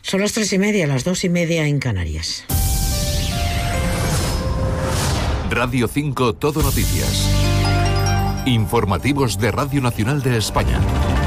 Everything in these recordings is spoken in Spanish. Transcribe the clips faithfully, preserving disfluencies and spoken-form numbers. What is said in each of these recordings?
Son las tres y media, las dos y media en Canarias. Radio cinco Todo Noticias. Informativos de Radio Nacional de España.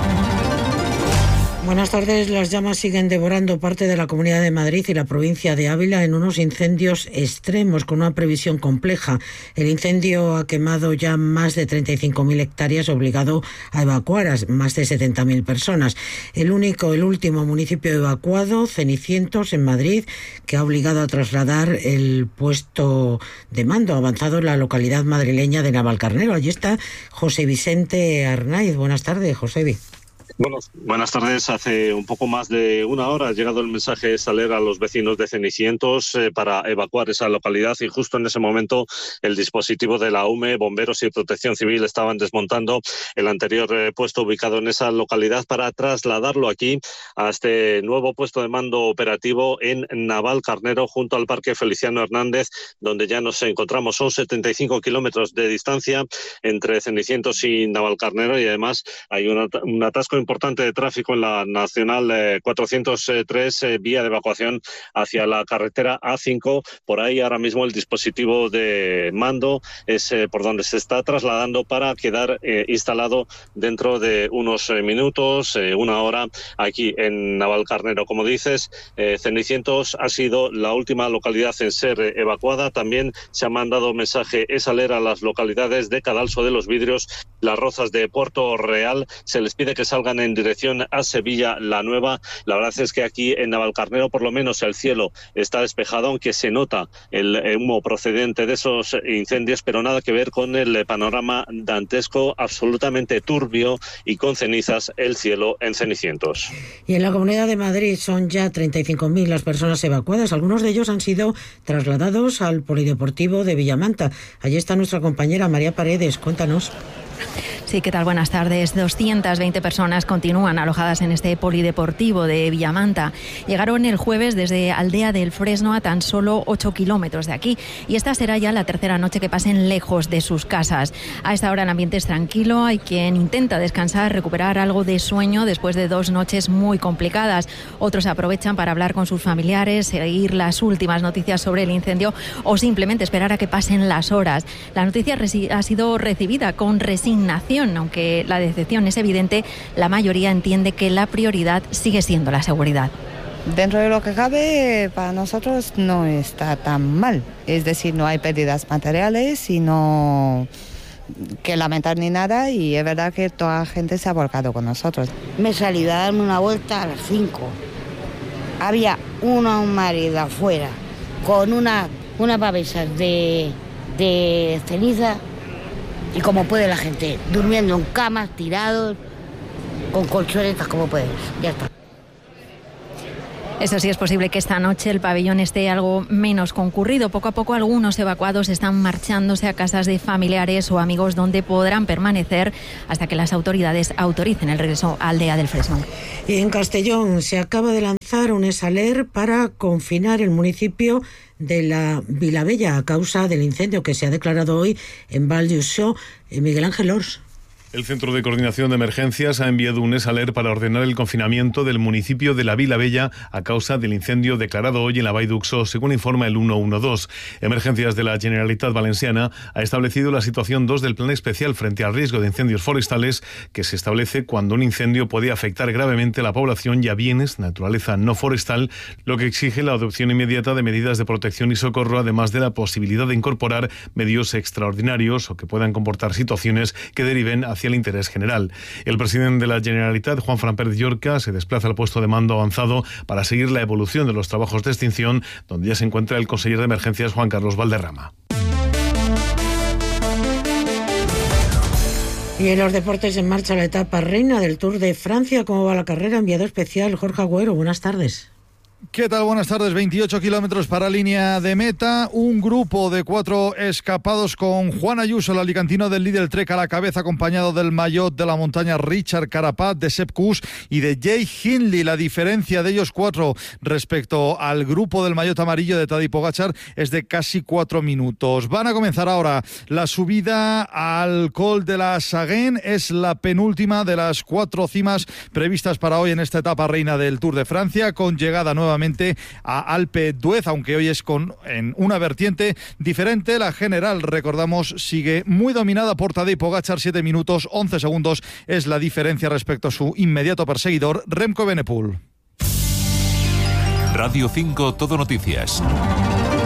Buenas tardes. Las llamas siguen devorando parte de la Comunidad de Madrid y la provincia de Ávila en unos incendios extremos con una previsión compleja. El incendio ha quemado ya más de treinta y cinco mil hectáreas, obligado a evacuar a más de setenta mil personas. El único, el último municipio evacuado, Cenicientos, en Madrid, que ha obligado a trasladar el puesto de mando avanzado en la localidad madrileña de Navalcarnero. Allí está José Vicente Arnaiz. Buenas tardes, Josevi. Bueno, buenas tardes. Hace un poco más de una hora ha llegado el mensaje Saler a los vecinos de Cenicientos eh, para evacuar esa localidad, y justo en ese momento el dispositivo de la U M E, bomberos y protección civil estaban desmontando el anterior eh, puesto ubicado en esa localidad para trasladarlo aquí a este nuevo puesto de mando operativo en Navalcarnero, junto al Parque Feliciano Hernández, donde ya nos encontramos. Son setenta y cinco kilómetros de distancia entre Cenicientos y Navalcarnero, y además hay un, un atasco importante de tráfico en la Nacional eh, cuatrocientos tres, eh, vía de evacuación hacia la carretera A cinco. Por ahí ahora mismo el dispositivo de mando es eh, por donde se está trasladando para quedar eh, instalado dentro de unos eh, minutos, eh, una hora, aquí en Navalcarnero. Como dices, eh, Cenicientos ha sido la última localidad en ser eh, evacuada. También se ha mandado mensaje Saler a las localidades de Cadalso de los Vidrios, Las Rozas de Puerto Real. Se les pide que salgan en dirección a Sevilla la Nueva. La verdad es que aquí en Navalcarnero por lo menos el cielo está despejado, aunque se nota el humo procedente de esos incendios, pero nada que ver con el panorama dantesco, absolutamente turbio y con cenizas el cielo en Cenicientos. Y en la Comunidad de Madrid son ya treinta y cinco mil las personas evacuadas. Algunos de ellos han sido trasladados al Polideportivo de Villamanta. Allí está nuestra compañera María Paredes. Cuéntanos. Sí, ¿qué tal? Buenas tardes. doscientas veinte personas continúan alojadas en este polideportivo de Villamanta. Llegaron el jueves desde Aldea del Fresno, a tan solo ocho kilómetros de aquí, y esta será ya la tercera noche que pasen lejos de sus casas. A esta hora el ambiente es tranquilo, hay quien intenta descansar, recuperar algo de sueño después de dos noches muy complicadas. Otros aprovechan para hablar con sus familiares, seguir las últimas noticias sobre el incendio o simplemente esperar a que pasen las horas. La noticia ha sido recibida con resignación. Aunque la decepción es evidente, la mayoría entiende que la prioridad sigue siendo la seguridad. Dentro de lo que cabe, para nosotros no está tan mal. Es decir, no hay pérdidas materiales y no que lamentar ni nada, y es verdad que toda la gente se ha volcado con nosotros. Me salí a darme una vuelta a las cinco. Había una marido afuera con una, una pavesas de, de ceniza. Y como puede la gente, durmiendo en camas, tirados, con colchonetas como puedes, ya está. Eso sí, es posible que esta noche el pabellón esté algo menos concurrido. Poco a poco algunos evacuados están marchándose a casas de familiares o amigos donde podrán permanecer hasta que las autoridades autoricen el regreso a Aldea del Fresno. Y en Castellón se acaba de lanzar un Saler para confinar el municipio de la Vilabella a causa del incendio que se ha declarado hoy en Val d'Uixó. Miguel Ángel Ors. El Centro de Coordinación de Emergencias ha enviado un Saler para ordenar el confinamiento del municipio de la Vilabella a causa del incendio declarado hoy en la Vall d'Uixó, según informa el ciento doce. Emergencias de la Generalitat Valenciana ha establecido la situación dos del Plan Especial frente al riesgo de incendios forestales, que se establece cuando un incendio puede afectar gravemente a la población y a bienes, naturaleza no forestal, lo que exige la adopción inmediata de medidas de protección y socorro, además de la posibilidad de incorporar medios extraordinarios o que puedan comportar situaciones que deriven hacia hacia el interés general. El presidente de la Generalitat, Juanfran Pérez Llorca, se desplaza al puesto de mando avanzado para seguir la evolución de los trabajos de extinción, donde ya se encuentra el consejero de Emergencias, Juan Carlos Valderrama. Y en los deportes, en marcha la etapa reina del Tour de Francia. ¿Cómo va la carrera? Enviado especial Jorge Agüero, buenas tardes. ¿Qué tal? Buenas tardes. veintiocho kilómetros para línea de meta. Un grupo de cuatro escapados con Juan Ayuso, el alicantino del Lidl Trek, a la cabeza, acompañado del maillot de la montaña Richard Carapaz, de Sepp Kuss y de Jay Hindley. La diferencia de ellos cuatro respecto al grupo del maillot amarillo de Tadej Pogačar es de casi cuatro minutos. Van a comenzar ahora la subida al Col de la Saguen. Es la penúltima de las cuatro cimas previstas para hoy en esta etapa reina del Tour de Francia, con llegada nueva nuevamente a Alpe d'Huez, aunque hoy es con en una vertiente diferente. La general, recordamos, sigue muy dominada por Tadej Pogačar, siete minutos once segundos es la diferencia respecto a su inmediato perseguidor Remco Evenepoel. Radio cinco Todo Noticias.